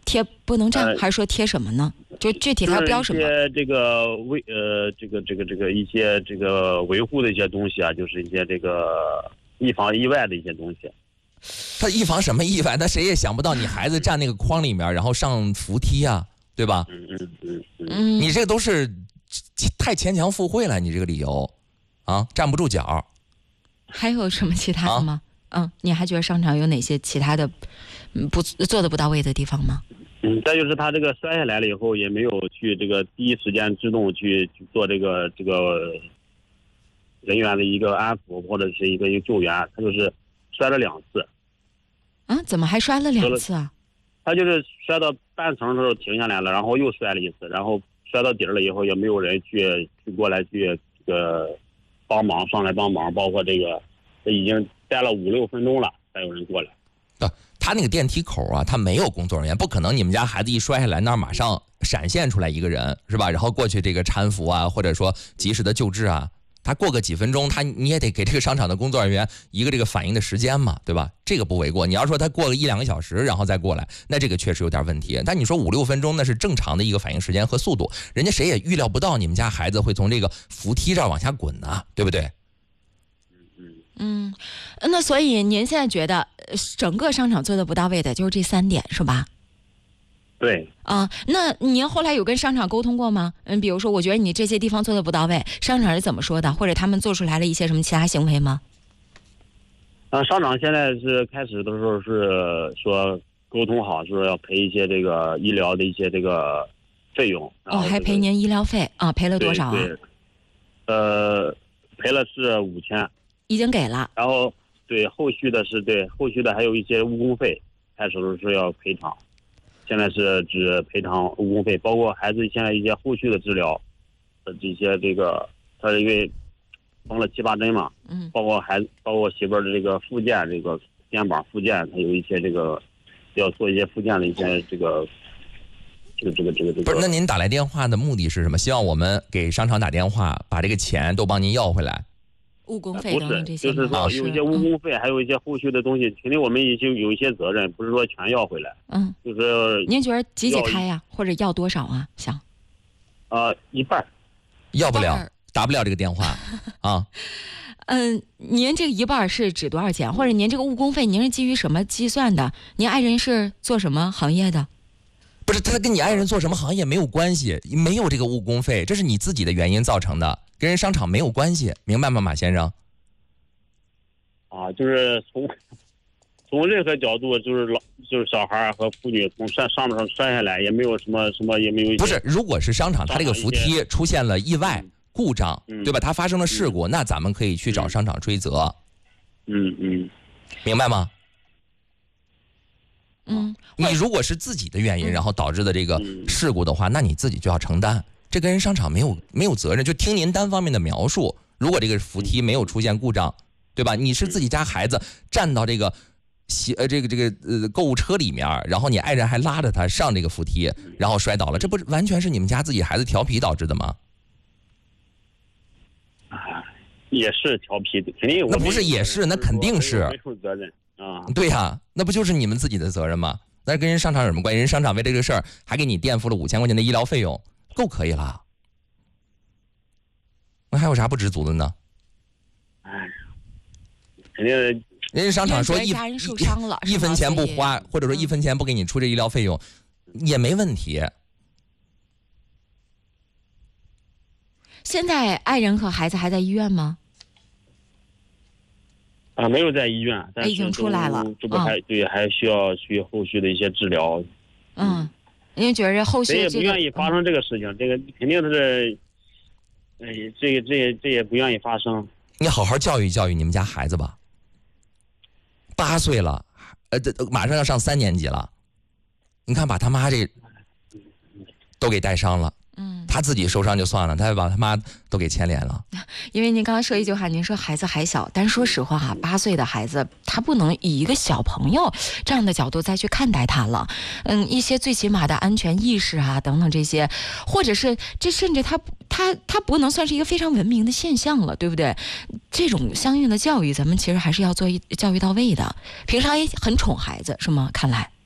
贴不能站，还是说贴什么呢？就具体它要标什么？ 这个一些这个维护的一些东西啊，就是一些这个预防意外的一些东西。 他预防什么意外？那谁也想不到你孩子站那个筐里面，然后上扶梯啊，对吧？你这个都是太牵强附会了，你这个理由啊，站不住脚。 还有什么其他的吗？你还觉得商场有哪些其他的做的不到位的地方吗？ 再就是他这个摔下来了以后，也没有去这个第一时间自动去做这个人员的一个安抚或者是一个救援，他就是摔了2次。 怎么还摔了2次啊？ 他就是摔到半程的时候停下来了，然后又摔了1次，然后摔到底了以后，也没有人去过来去这个帮忙上来帮忙，包括这已经待了5-6分钟了，才有人过来。 他那个电梯口啊，他没有工作人员，不可能你们家孩子一摔下来那儿马上闪现出来一个人，是吧？然后过去这个搀扶啊，或者说及时的救治啊。他过个几分钟，你也得给这个商场的工作人员一个这个反应的时间嘛，对吧？这个不为过。你要说他过个1-2个小时然后再过来，那这个确实有点问题。但你说5-6分钟，那是正常的一个反应时间和速度，人家谁也预料不到你们家孩子会从这个扶梯这儿往下滚呢，对不对？ 那所以您现在觉得整个商场做的不到位的就是这3点是吧？ 对。 那您后来有跟商场沟通过吗？比如说我觉得你这些地方做的不到位，商场是怎么说的？或者他们做出来了一些什么其他行为吗？ 商场现在是开始的时候是说沟通好，说要赔一些这个医疗的一些这个费用。 还赔您医疗费啊？赔了多少啊？ 赔了是5000。 已经给了。 然后后续的还有一些误工费，开始的是要赔偿。现在是只赔偿误工费，包括孩子现在一些后续的治疗的这些他因为缝了7-8针嘛，包括我媳妇儿的这个复健，这个肩膀复健，他有一些这个要做一些复健的一些这个。 不是，那您打来电话的目的是什么？希望我们给商场打电话，把这个钱都帮您要回来。 误工费等等这些， 就是说有一些误工费，还有一些后续的东西，肯定我们已经有一些责任，不是说全要回来。就是您觉得几开呀，或者要多少啊？想一半， 要不了，打不了这个电话啊。 您这个一半是指多少钱？或者您这个误工费您是基于什么计算的？您爱人是做什么行业的？ 不是，他跟你爱人做什么行业没有关系，没有这个误工费，这是你自己的原因造成的，跟人商场没有关系，明白吗，马先生？ 就是从任何角度，就是小孩和妇女从上面摔下来，也没有什么也没有。 不是，如果是商场，他这个扶梯出现了意外故障，对吧？他发生了事故，那咱们可以去找商场追责。明白吗？你如果是自己的原因，然后导致的这个事故的话，那你自己就要承担，这跟人商场没有责任。就听您单方面的描述，如果这个扶梯没有出现故障，对吧？你是自己家孩子站到这个购物车里面，然后你爱人还拉着他上这个扶梯，然后摔倒了，这不是完全是你们家自己孩子调皮导致的吗？ 也是调皮的，肯定有。 那不是也是，那肯定是没负责任。 对呀，那不就是你们自己的责任吗？那跟人商场有什么关系？人商场为这个事儿还给你垫付了5000块钱的医疗费用，够可以了。那还有啥不知足的呢？ 肯定。 人家商场说家人受伤了 1分钱不花，或者说1分钱不给你出这医疗费用，也没问题。 现在爱人和孩子还在医院吗？ 没有在医院，但是已经出来了。 这不还需要去后续的一些治疗。 您觉得后续谁也不愿意发生这个事情，这个肯定是，这也不愿意发生。 你好好教育教育你们家孩子吧。8岁了，马上要上3年级了，你看把他妈这都给带伤了。他自己受伤就算了，他还把他妈都给牵连了。 因为您刚刚说一句话，您说孩子还小，但是说实话，8岁的孩子他不能以一个小朋友这样的角度再去看待他了。一些最起码的安全意识啊等等这些，或者是这甚至他不能算是一个非常文明的现象了，对不对？这种相应的教育，咱们其实还是要做教育到位的。平常也很宠孩子是吗？看来。